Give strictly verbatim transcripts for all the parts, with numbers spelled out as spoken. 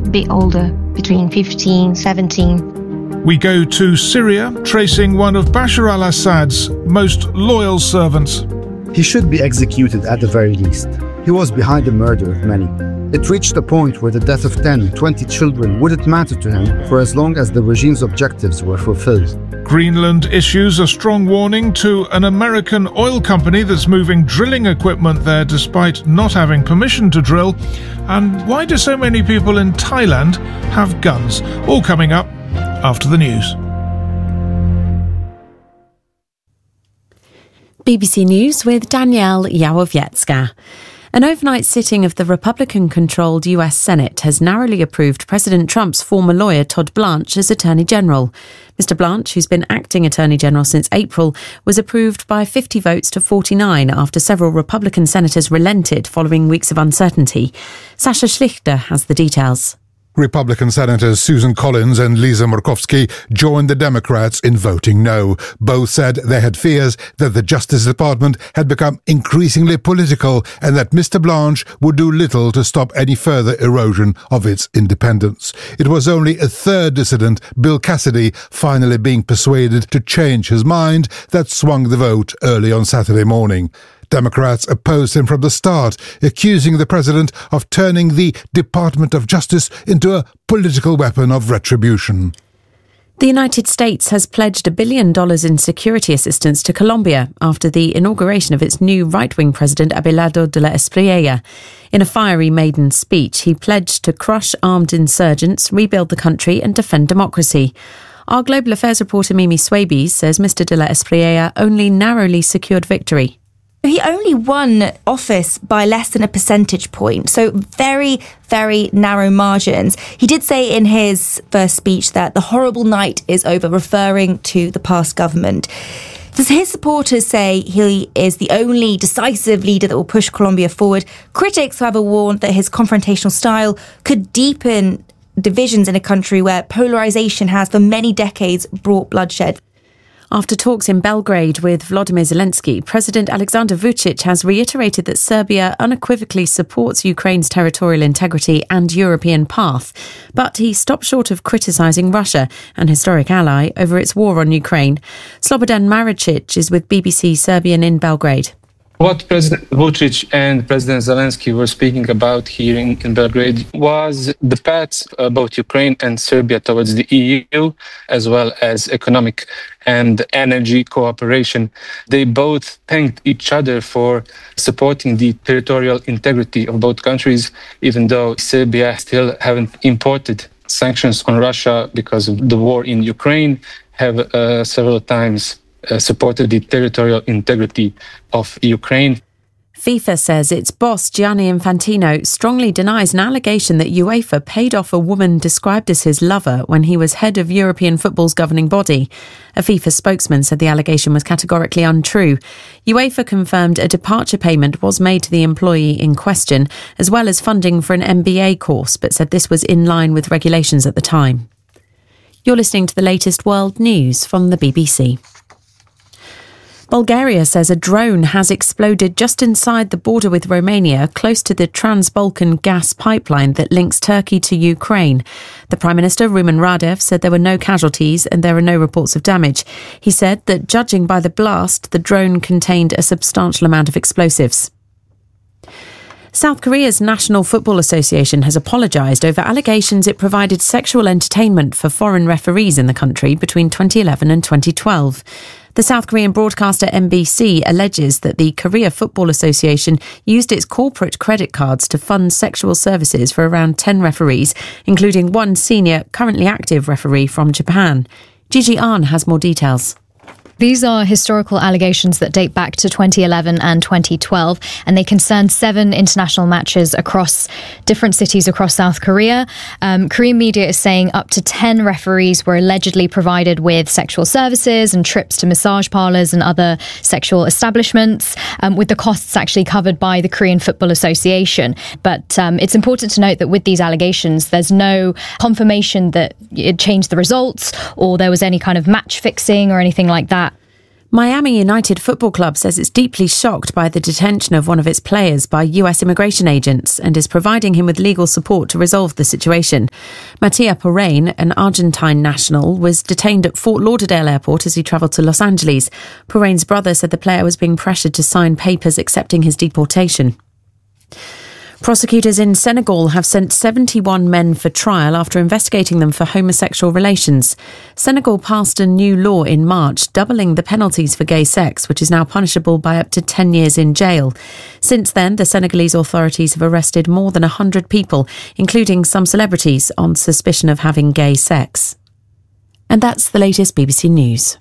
bit older, between fifteen, seventeen. We go to Syria, tracing one of Bashar al-Assad's most loyal servants. He should be executed at the very least. He was behind the murder of many. It reached a point where the death of ten, twenty children wouldn't matter to him for as long as the regime's objectives were fulfilled. Greenland issues a strong warning to an American oil company that's moving drilling equipment there despite not having permission to drill. And why do so many people in Thailand have guns? All coming up after the news. B B C News with Danielle Yawowiecka. An overnight sitting of the Republican-controlled U S Senate has narrowly approved President Trump's former lawyer Todd Blanche as Attorney General. Mister Blanche, who's been acting Attorney General since April, was approved by fifty votes to forty-nine after several Republican senators relented following weeks of uncertainty. Sasha Schlichter has the details. Republican Senators Susan Collins and Lisa Murkowski joined the Democrats in voting no. Both said they had fears that the Justice Department had become increasingly political and that Mister Blanche would do little to stop any further erosion of its independence. It was only a third dissident, Bill Cassidy, finally being persuaded to change his mind that swung the vote early on Saturday morning. Democrats opposed him from the start, accusing the president of turning the Department of Justice into a political weapon of retribution. The United States has pledged a billion dollars in security assistance to Colombia after the inauguration of its new right-wing president, Abelardo de la Espriella. In a fiery maiden speech, he pledged to crush armed insurgents, rebuild the country and defend democracy. Our global affairs reporter Mimi Swabies says Mister de la Espriella only narrowly secured victory. He only won office by less than a percentage point, so very, very narrow margins. He did say in his first speech that the horrible night is over, referring to the past government. His supporters say he is the only decisive leader that will push Colombia forward. Critics, however, warned that his confrontational style could deepen divisions in a country where polarization has for many decades brought bloodshed. After talks in Belgrade with Volodymyr Zelensky, President Alexander Vučić has reiterated that Serbia unequivocally supports Ukraine's territorial integrity and European path. But he stopped short of criticising Russia, an historic ally, over its war on Ukraine. Slobodan Maricic is with B B C Serbian in Belgrade. What President Vučić and President Zelensky were speaking about here in, in Belgrade was the paths about Ukraine and Serbia towards the E U, as well as economic and energy cooperation. They both thanked each other for supporting the territorial integrity of both countries, even though Serbia still haven't imported sanctions on Russia because of the war in Ukraine, have uh, several times Uh, supported the territorial integrity of Ukraine. FIFA says its boss, Gianni Infantino, strongly denies an allegation that UEFA paid off a woman described as his lover when he was head of European football's governing body. A FIFA spokesman said the allegation was categorically untrue. UEFA confirmed a departure payment was made to the employee in question, as well as funding for an M B A course, but said this was in line with regulations at the time. You're listening to the latest world news from the B B C. Bulgaria says a drone has exploded just inside the border with Romania, close to the Trans-Balkan gas pipeline that links Turkey to Ukraine. The Prime Minister, Rumen Radev, said there were no casualties and there are no reports of damage. He said that, judging by the blast, the drone contained a substantial amount of explosives. South Korea's National Football Association has apologised over allegations it provided sexual entertainment for foreign referees in the country between twenty eleven and twenty twelve. The South Korean broadcaster M B C alleges that the Korea Football Association used its corporate credit cards to fund sexual services for around ten referees, including one senior, currently active referee from Japan. Gigi Ahn has more details. These are historical allegations that date back to twenty eleven and twenty twelve, and they concern seven international matches across different cities across South Korea. Um, Korean media is saying up to ten referees were allegedly provided with sexual services and trips to massage parlours and other sexual establishments, um, with the costs actually covered by the Korean Football Association. But um, it's important to note that with these allegations, there's no confirmation that it changed the results or there was any kind of match fixing or anything like that. Miami United Football Club says it's deeply shocked by the detention of one of its players by U S immigration agents and is providing him with legal support to resolve the situation. Matia Perrain, an Argentine national, was detained at Fort Lauderdale Airport as he travelled to Los Angeles. Perrain's brother said the player was being pressured to sign papers accepting his deportation. Prosecutors in Senegal have sent seventy-one men for trial after investigating them for homosexual relations. Senegal passed a new law in March, doubling the penalties for gay sex, which is now punishable by up to ten years in jail. Since then, the Senegalese authorities have arrested more than one hundred people, including some celebrities, on suspicion of having gay sex. And that's the latest B B C News.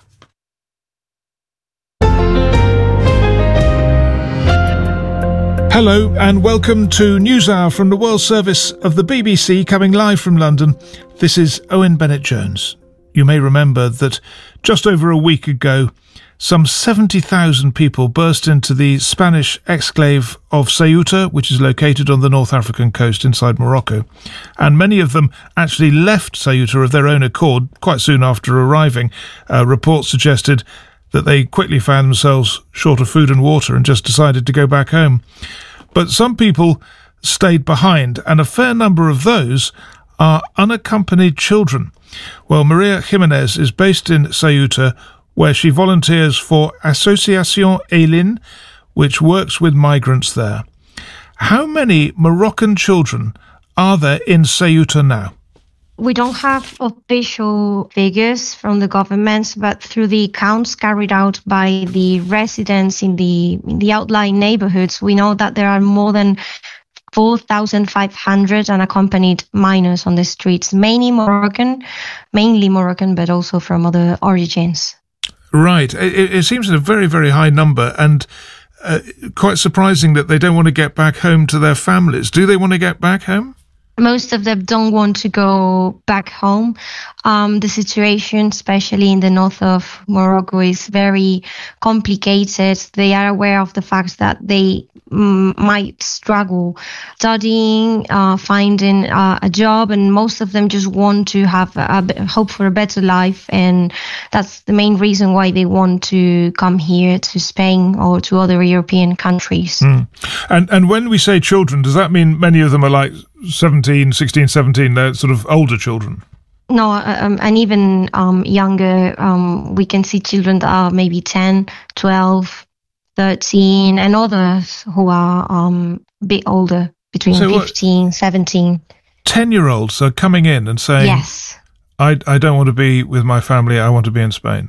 Hello and welcome to NewsHour from the World Service of the B B C, coming live from London. This is Owen Bennett-Jones. You may remember that just over a week ago, some seventy thousand people burst into the Spanish exclave of Ceuta, which is located on the North African coast inside Morocco. And many of them actually left Ceuta of their own accord quite soon after arriving. Uh, reports suggested that they quickly found themselves short of food and water and just decided to go back home. But some people stayed behind, and a fair number of those are unaccompanied children. Well, Maria Jimenez is based in Ceuta, where she volunteers for Asociación Elin, which works with migrants there. How many Moroccan children are there in Ceuta now? We don't have official figures from the government, but through the counts carried out by the residents in the in the outlying neighborhoods, we know that there are more than four thousand five hundred unaccompanied minors on the streets, mainly Moroccan, mainly Moroccan, but also from other origins. Right. It, it seems a very, very high number, and uh, quite surprising that they don't want to get back home to their families. Do they want to get back home? Most of them don't want to go back home. Um, the situation, especially in the north of Morocco, is very complicated. They are aware of the fact that they mm, might struggle studying, uh, finding uh, a job, and most of them just want to have a, a hope for a better life. And that's the main reason why they want to come here to Spain or to other European countries. Mm. And, and when we say children, does that mean many of them are like seventeen, sixteen, seventeen, they're sort of older children? No, um, and even um, younger. Um, we can see children that are maybe ten, twelve, thirteen, and others who are um, a bit older, between so fifteen, what, seventeen. ten-year-olds are coming in and saying, yes, I, I don't want to be with my family, I want to be in Spain.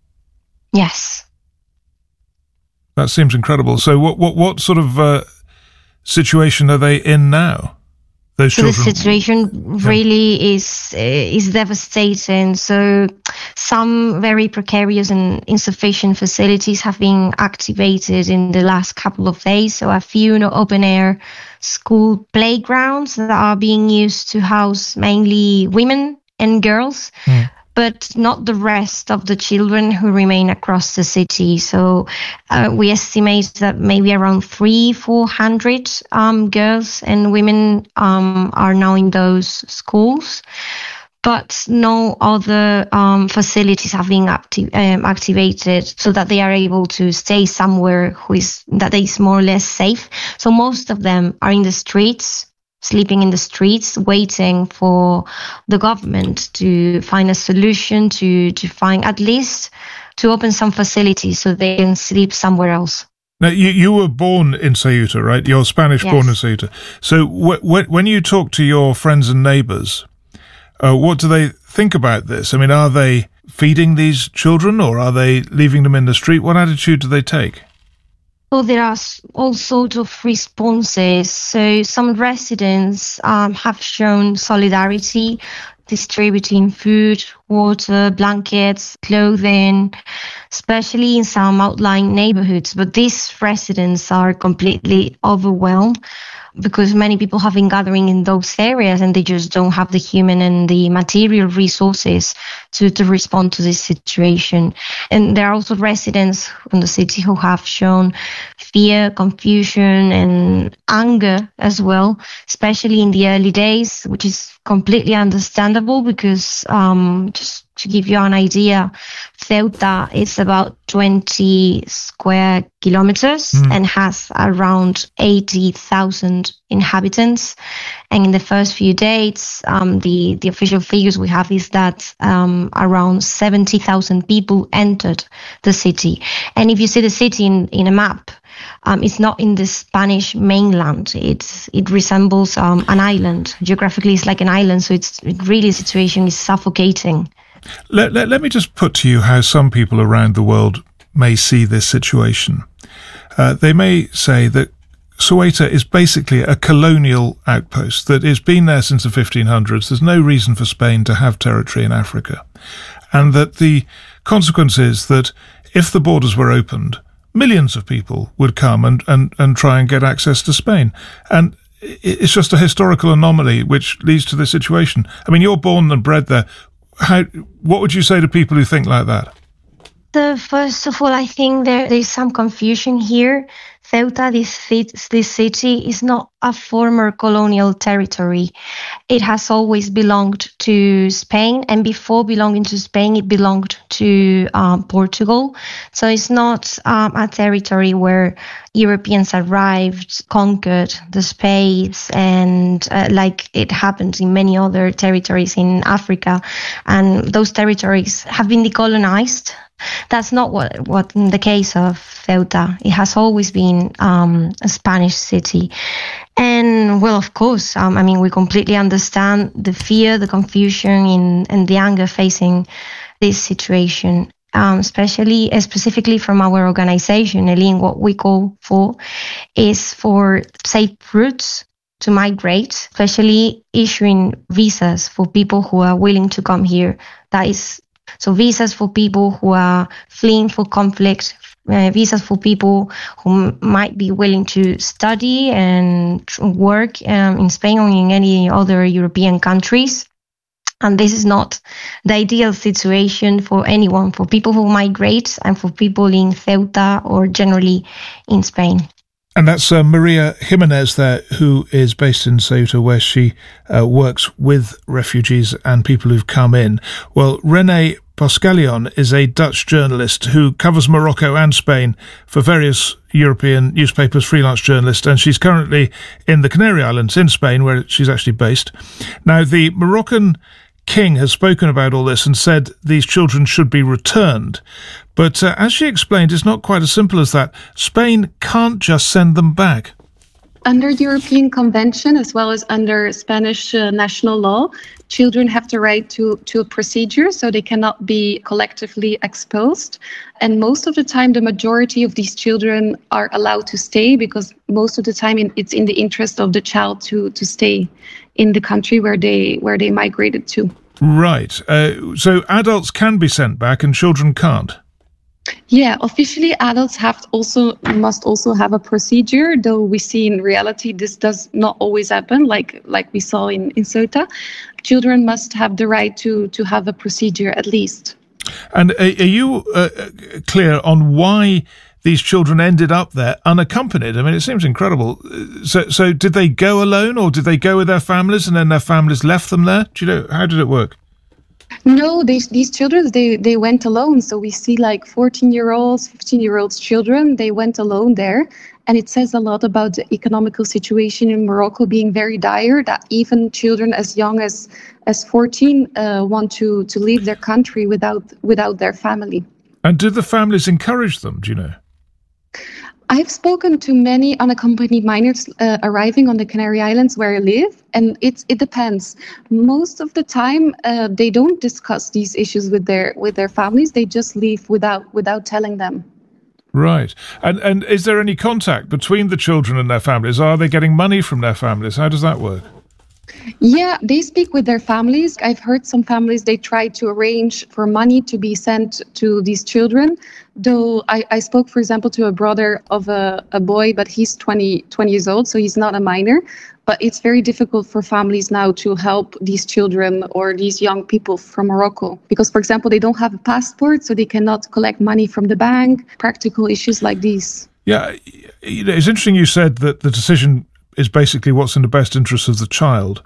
Yes. That seems incredible. So what, what, what sort of uh, situation are they in now? Those so children? The situation really yeah. is uh, is devastating. So some very precarious and insufficient facilities have been activated in the last couple of days. So a few you know, open-air school playgrounds that are being used to house mainly women and girls. Mm. But not the rest of the children who remain across the city. So uh, we estimate that maybe around three, four hundred um, girls and women um, are now in those schools. But no other um, facilities have been acti- um, activated so that they are able to stay somewhere who is, that is more or less safe. So most of them are in the streets, sleeping in the streets, waiting for the government to find a solution, to, to find at least to open some facilities so they can sleep somewhere else. Now, you, you were born in Ceuta, right? You're Spanish yes. born in Ceuta. So wh- wh- when you talk to your friends and neighbours, uh, what do they think about this? I mean, are they feeding these children or are they leaving them in the street? What attitude do they take? Well, there are all sorts of responses. So some residents um, have shown solidarity, distributing food, water, blankets, clothing, especially in some outlying neighborhoods. But these residents are completely overwhelmed because many people have been gathering in those areas and they just don't have the human and the material resources to, to respond to this situation. And there are also residents in the city who have shown fear, confusion, and anger as well, especially in the early days, which is completely understandable because um, just to give you an idea, Ceuta is about twenty square kilometers mm. and has around eighty thousand inhabitants. And in the first few days, um, the, the official figures we have is that um, around seventy thousand people entered the city. And if you see the city in, in a map, Um, it's not in the Spanish mainland. It's it resembles um, an island. Geographically, it's like an island, so it's it really the situation is suffocating. Let, let, let me just put to you how some people around the world may see this situation. Uh, they may say that Ceuta is basically a colonial outpost that has been there since the fifteen hundreds. There's no reason for Spain to have territory in Africa. And that the consequence is that if the borders were opened, millions of people would come and, and, and try and get access to Spain. And it's just a historical anomaly which leads to this situation. I mean, you're born and bred there. How? What would you say to people who think like that? The, first of all, I think there, there's some confusion here. Ceuta, this, this city, is not a former colonial territory. It has always belonged to Spain, and before belonging to Spain, it belonged to um, Portugal. So it's not um, a territory where Europeans arrived, conquered the space, and uh, like it happens in many other territories in Africa. And those territories have been decolonized. That's not what, what in the case of Ceuta. It has always been um, a Spanish city. And, well, of course, um, I mean, we completely understand the fear, the confusion, in, and the anger facing this situation, um, especially, uh, specifically from our organization. Eileen, what we call for is for safe routes to migrate, especially issuing visas for people who are willing to come here. That is So visas for people who are fleeing for conflict, uh, visas for people who m- might be willing to study and work um, in Spain or in any other European countries. And this is not the ideal situation for anyone, for people who migrate and for people in Ceuta or generally in Spain. And that's uh, Maria Jimenez there, who is based in Ceuta, where she uh, works with refugees and people who've come in. Well, René Pascalion is a Dutch journalist who covers Morocco and Spain for various European newspapers, freelance journalist, and she's currently in the Canary Islands in Spain, where she's actually based. Now, the Moroccan king has spoken about all this and said these children should be returned. But uh, as she explained, it's not quite as simple as that. Spain can't just send them back. Under European Convention, as well as under Spanish uh, national law, children have the right to, to a procedure, so they cannot be collectively expulsed. And most of the time, the majority of these children are allowed to stay, because most of the time in, it's in the interest of the child to, to stay in the country where they where they migrated to. Right. Uh, so adults can be sent back and children can't? Yeah, officially adults have also must also have a procedure, though we see in reality this does not always happen, like like we saw in, in Ceuta. Children must have the right to, to have a procedure at least. And are, are you uh, clear on why these children ended up there unaccompanied? I mean, it seems incredible. So, so did they go alone, or did they go with their families and then their families left them there? Do you know, how did it work? No, they, these children, they, they went alone. So we see like fourteen-year-olds, fifteen-year-olds children, they went alone there. And it says a lot about the economical situation in Morocco being very dire, that even children as young as as fourteen uh, want to, to leave their country without without their family. And did the families encourage them, do you know? I've spoken to many unaccompanied minors uh, arriving on the Canary Islands where I live, and it's it depends. Most of the time, uh, they don't discuss these issues with their with their families. They just leave without without telling them. Right. And and is there any contact between the children and their families? Are they getting money from their families? How does that work? Yeah, they speak with their families. I've heard some families, they try to arrange for money to be sent to these children. Though I, I spoke, for example, to a brother of a, a boy, but he's twenty, twenty years old, so he's not a minor. But it's very difficult for families now to help these children or these young people from Morocco. Because, for example, they don't have a passport, so they cannot collect money from the bank, practical issues like these. Yeah, it's interesting you said that the decision is basically what's in the best interest of the child.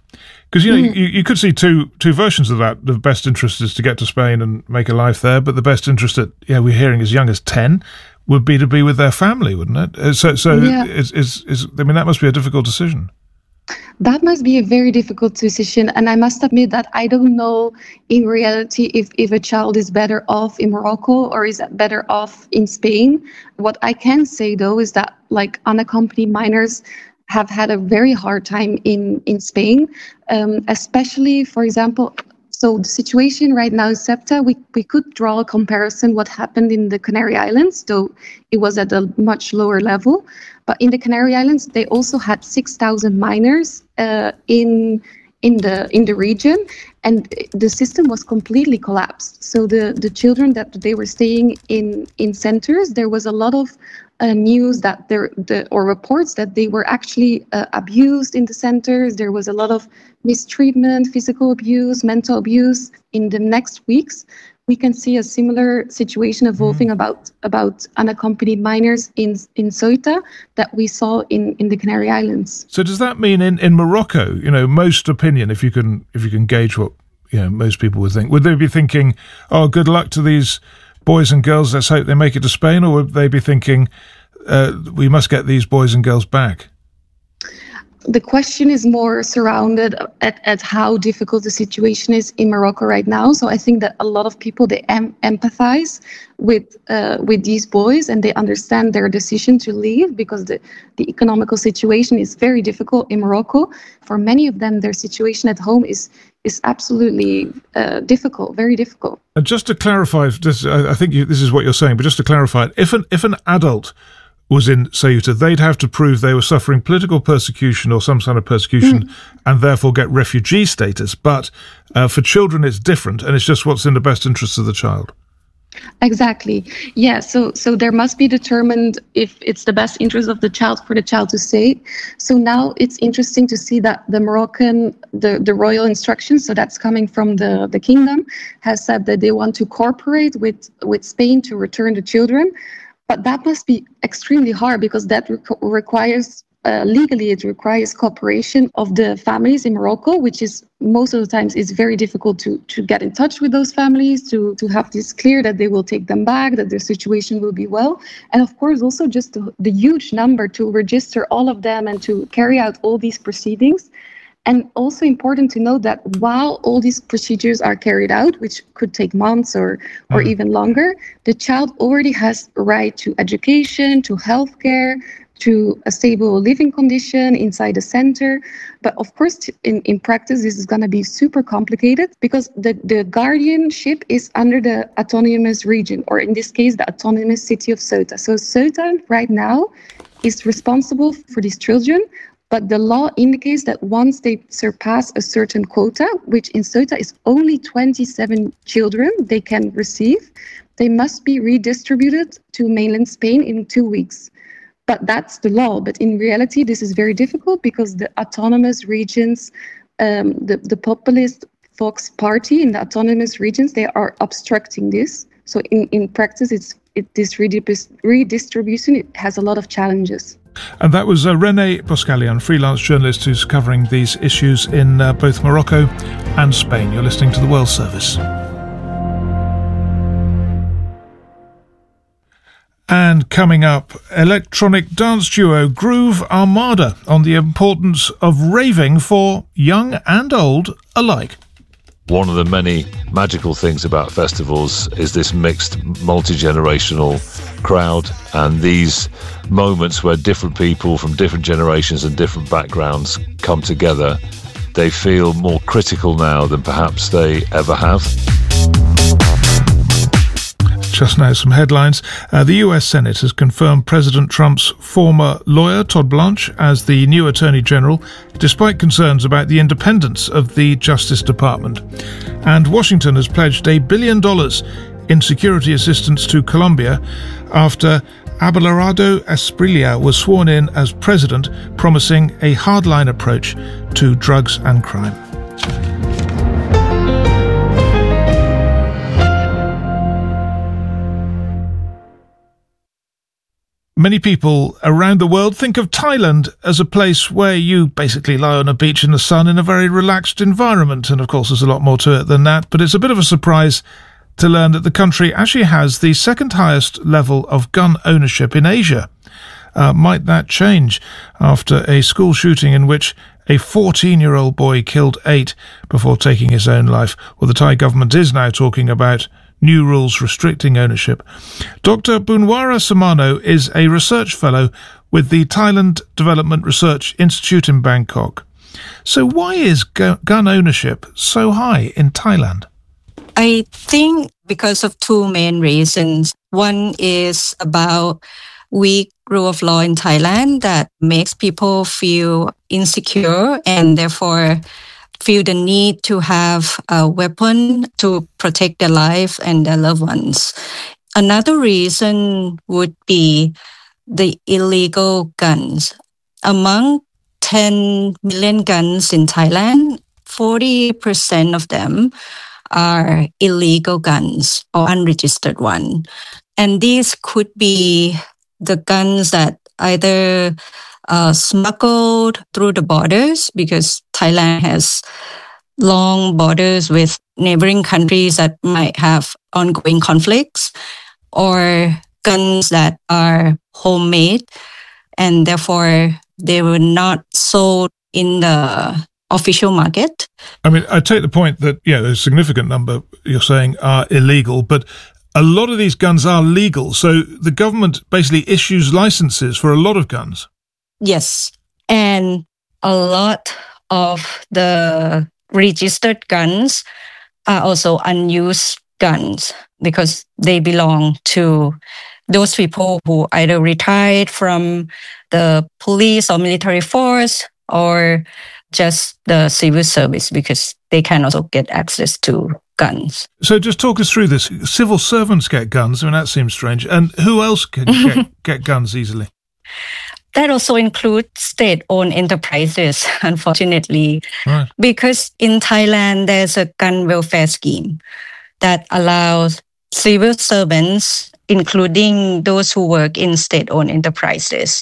Because, you know, mm. you, you could see two two versions of that. The best interest is to get to Spain and make a life there, but the best interest that, yeah, we're hearing as young as ten would be to be with their family, wouldn't it? So, so yeah. is, is, is, I mean, that must be a difficult decision. That must be a very difficult decision. And I must admit that I don't know in reality if, if a child is better off in Morocco or is better off in Spain. What I can say, though, is that like unaccompanied minors have had a very hard time in, in Spain, um, especially, for example, so the situation right now in Ceuta, we, we could draw a comparison what happened in the Canary Islands, though it was at a much lower level. But in the Canary Islands, they also had six thousand minors uh, in in the in the region, and the system was completely collapsed. So the, the children that they were staying in, in centers, there was a lot of uh, news that there the or reports that they were actually uh, abused in the centers. There was a lot of mistreatment, physical abuse, mental abuse. In the next weeks, we can see a similar situation evolving mm. about about unaccompanied minors in in Ceuta that we saw in, in the Canary Islands. So does that mean in, in Morocco, you know, most opinion, if you can if you can gauge what you know most people would think, would they be thinking, oh, good luck to these boys and girls, let's hope they make it to Spain, or would they be thinking, uh, we must get these boys and girls back? The question is more surrounded at, at how difficult the situation is in Morocco right now. So I think that a lot of people, they em- empathize with uh, with these boys, and they understand their decision to leave because the, the economical situation is very difficult in Morocco. For many of them, their situation at home is is absolutely uh, difficult, very difficult. And just to clarify, this, I think you, this is what you're saying, but just to clarify, if an if an adult was in Ceuta, they'd have to prove they were suffering political persecution or some kind of persecution mm. and therefore get refugee status. But uh, for children, it's different, and it's just what's in the best interest of the child. Exactly. Yeah. So so there must be determined if it's the best interest of the child for the child to stay. So now it's interesting to see that the Moroccan, the, the royal instructions, so that's coming from the, the kingdom, has said that they want to cooperate with, with Spain to return the children. But that must be extremely hard because that re- requires, uh, legally, it requires cooperation of the families in Morocco, which is most of the times is very difficult to, to get in touch with those families, to, to have this clear that they will take them back, that their situation will be well. And of course, also just the, the huge number to register all of them and to carry out all these proceedings. And also important to note that while all these procedures are carried out, which could take months or, or mm. even longer, the child already has a right to education, to healthcare, to a stable living condition inside the center. But of course, in, in practice, this is going to be super complicated because the, the guardianship is under the autonomous region, or in this case, the autonomous city of Ceuta. So Ceuta right now is responsible for these children. But the law indicates that once they surpass a certain quota, which in Ceuta is only twenty-seven children they can receive, they must be redistributed to mainland Spain in two weeks. But that's the law. But in reality, this is very difficult because the autonomous regions, um, the, the populist Vox party in the autonomous regions, they are obstructing this. So in, in practice, it's it, this redip- redistribution it has a lot of challenges. And that was uh, René Boscalian, freelance journalist who's covering these issues in uh, both Morocco and Spain. You're listening to the World Service. And coming up, electronic dance duo Groove Armada on the importance of raving for young and old alike. One of the many magical things about festivals is this mixed, multi-generational crowd, and these moments where different people from different generations and different backgrounds come together. They feel more critical now than perhaps they ever have. Just now, some headlines. Uh, the U S Senate has confirmed President Trump's former lawyer, Todd Blanche, as the new Attorney General, despite concerns about the independence of the Justice Department. And Washington has pledged a billion dollars in security assistance to Colombia after Abelardo Espriella was sworn in as president, promising a hardline approach to drugs and crime. many people around the world think of Thailand as a place where you basically lie on a beach in the sun in a very relaxed environment. And of course, there's a lot more to it than that. But it's a bit of a surprise to learn that the country actually has the second highest level of gun ownership in Asia. Uh, might that change after a school shooting in which a fourteen-year-old boy killed eight before taking his own life? Well, the Thai government is now talking about new rules restricting ownership. Doctor Boonwara Samano is a research fellow with the Thailand Development Research Institute in Bangkok. So why is gu- gun ownership so high in Thailand? I think because of two main reasons. One is about weak rule of law in Thailand that makes people feel insecure and therefore feel the need to have a weapon to protect their life and their loved ones. Another reason would be the illegal guns. Among ten million guns in Thailand, forty percent of them are illegal guns or unregistered ones. And these could be the guns that either uh, smuggled through the borders, because Thailand has long borders with neighboring countries that might have ongoing conflicts, or guns that are homemade and therefore they were not sold in the official market. I mean, I take the point that, yeah, there's a significant number you're saying are illegal, but a lot of these guns are legal. So the government basically issues licenses for a lot of guns. Yes. And a lot of the registered guns are also unused guns because they belong to those people who either retired from the police or military force or just the civil service, because they can also get access to guns. So just talk us through this. Civil servants get guns. I mean, that seems strange. And who else can get, get guns easily? That also includes state-owned enterprises, unfortunately, right. Because in Thailand, there's a gun welfare scheme that allows civil servants, including those who work in state-owned enterprises,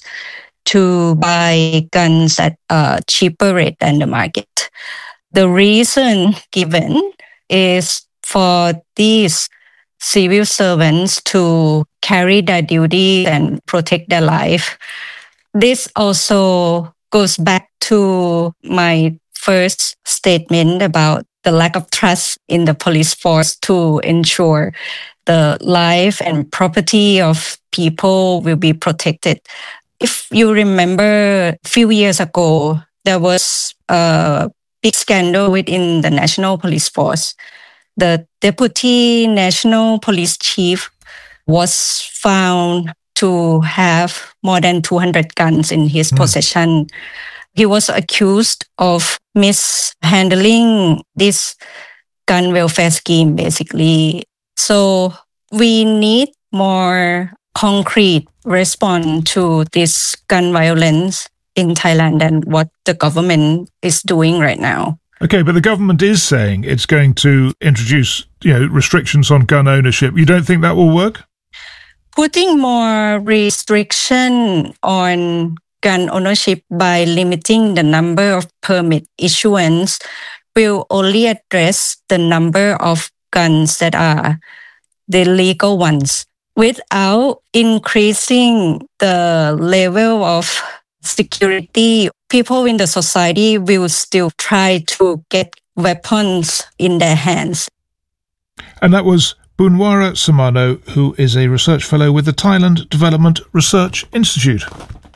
to buy guns at a cheaper rate than the market. The reason given is for these civil servants to carry their duty and protect their life. This also goes back to my first statement about the lack of trust in the police force to ensure the life and property of people will be protected. If you remember, a few years ago, there was a big scandal within the National Police Force. The Deputy National Police Chief was found to have more than two hundred guns in his mm. possession. He was accused of mishandling this gun welfare scheme, basically. So we need more concrete response to this gun violence in Thailand than what the government is doing right now. Okay, but the government is saying it's going to introduce, you know, restrictions on gun ownership. You don't think that will work? Putting more restriction on gun ownership by limiting the number of permit issuance will only address the number of guns that are the legal ones without increasing the level of security. People in the society will still try to get weapons in their hands. And that was Boonwara Samano, who is a research fellow with the Thailand Development Research Institute.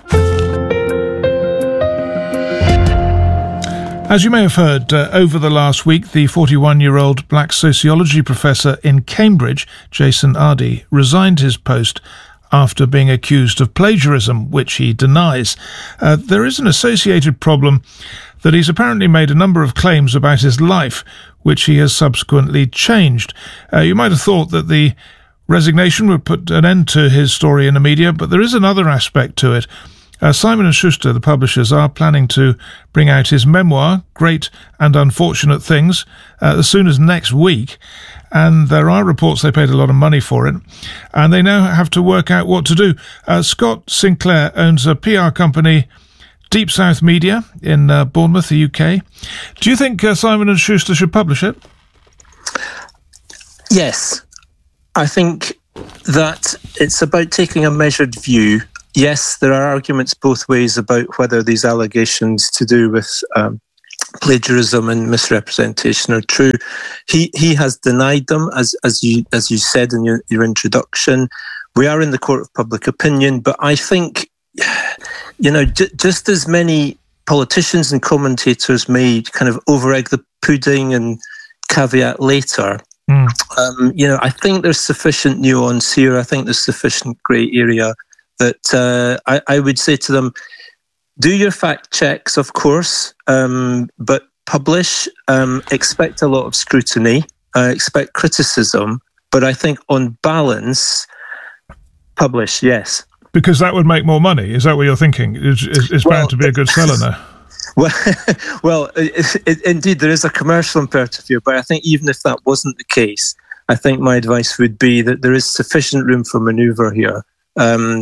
As you may have heard, uh, over the last week, the forty-one-year-old black sociology professor in Cambridge, Jason Ardie, resigned his post after being accused of plagiarism, which he denies. Uh, there is an associated problem that he's apparently made a number of claims about his life, which he has subsequently changed. Uh, you might have thought that the resignation would put an end to his story in the media, but there is another aspect to it. Uh, Simon and Schuster, the publishers, are planning to bring out his memoir, Great and Unfortunate Things, uh, as soon as next week. And there are reports they paid a lot of money for it. And they now have to work out what to do. Uh, Scott Sinclair owns a P R company, Deep South Media, in uh, Bournemouth, the U K. Do you think uh, Simon and Schuster should publish it? Yes. I think that it's about taking a measured view. Yes, there are arguments both ways about whether these allegations to do with um, plagiarism and misrepresentation are true. He he has denied them, as as you as you said in your, your introduction. We are in the court of public opinion, but I think, you know, j- just as many politicians and commentators may kind of over-egg the pudding and caveat later, mm. um, you know, I think there's sufficient nuance here. I think there's sufficient grey area that uh, I, I would say to them, do your fact checks, of course, um, but publish, um, expect a lot of scrutiny, uh, expect criticism, but I think on balance, publish, yes. Because that would make more money. Is that what you're thinking? It's, it's well, bound to be a good seller now. Well, well it, it, indeed, there is a commercial imperative here, but I think even if that wasn't the case, I think my advice would be that there is sufficient room for manoeuvre here. Um,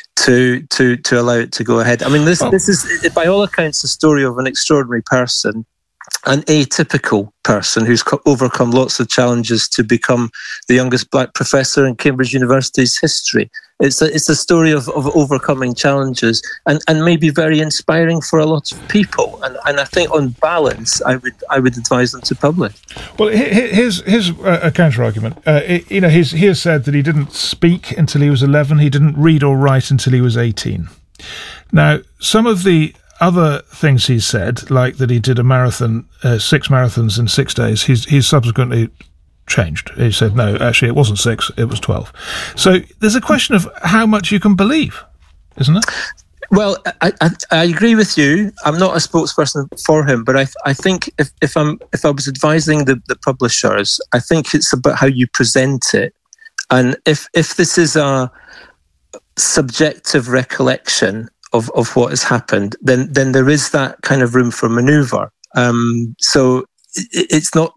to to to allow it to go ahead. I mean, this oh. this is, by all accounts, a story of an extraordinary person, an atypical person who's co- overcome lots of challenges to become the youngest black professor in Cambridge University's history. It's a, it's a story of, of overcoming challenges and, and maybe very inspiring for a lot of people. And, and I think on balance, I would I would advise them to publish. Well, here's, here's a counter-argument. Uh, it, you know, he's, he has said that he didn't speak until he was eleven. He didn't read or write until he was eighteen. Now, some of the other things he's said, like that he did a marathon, uh, six marathons in six days, he's he's subsequently changed. He said, no, actually it wasn't six, it was twelve. So there's a question of how much you can believe, isn't it? Well, I, I, I agree with you. I'm not a spokesperson for him, but I I think if, if I'm if I was advising the, the publishers, I think it's about how you present it. And if if this is a subjective recollection of, of what has happened, then then there is that kind of room for manoeuvre. Um, so it's not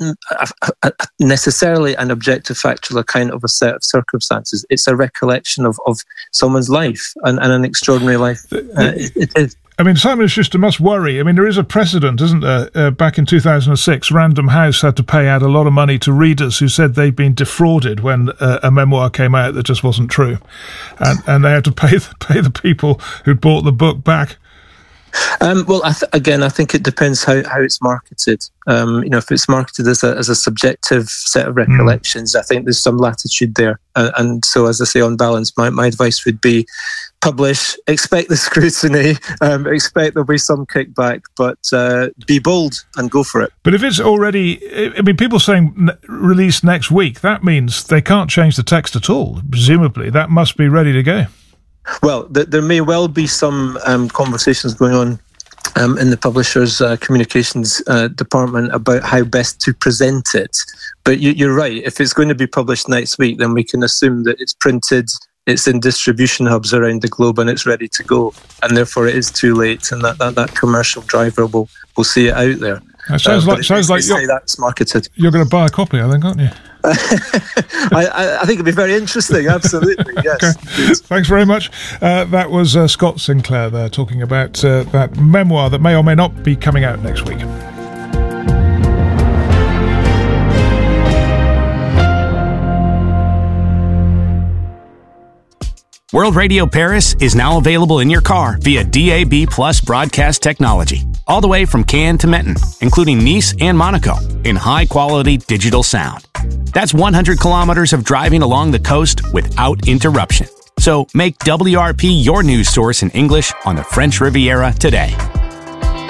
necessarily an objective factual account of a set of circumstances. It's a recollection of, of someone's life and, and an extraordinary life. Uh, it, it is. I mean, Simon Schuster must worry. I mean, there is a precedent, isn't there? Uh, back in two thousand six, Random House had to pay out a lot of money to readers who said they'd been defrauded when uh, a memoir came out that just wasn't true. And, and they had to pay the, pay the people who'd bought the book back. Um, well, I th- again, I think it depends how, how it's marketed. Um, you know, if it's marketed as a as a subjective set of recollections, mm. I think there's some latitude there. Uh, and so, as I say, on balance, my, my advice would be publish, expect the scrutiny, um, expect there'll be some kickback, but uh, be bold and go for it. But if it's already, I mean, people saying n- release next week, that means they can't change the text at all. Presumably, that must be ready to go. Well, th- there may well be some um, conversations going on um, in the publisher's uh, communications uh, department about how best to present it. But you, you're right. If it's going to be published next week, then we can assume that it's printed, it's in distribution hubs around the globe, and it's ready to go. And therefore, it is too late, and that, that, that commercial driver will, will see it out there. That sounds uh, like sounds like you're, that's marketed. You're going to buy a copy, I think, aren't you? I, I think it'd be very interesting. Absolutely, yes. Okay. Thanks very much. Uh, that was uh, Scott Sinclair there talking about uh, that memoir that may or may not be coming out next week. World Radio Paris is now available in your car via D A B Plus broadcast technology, all the way from Cannes to Menton, including Nice and Monaco, in high-quality digital sound. That's one hundred kilometers of driving along the coast without interruption. So make W R P your news source in English on the French Riviera today.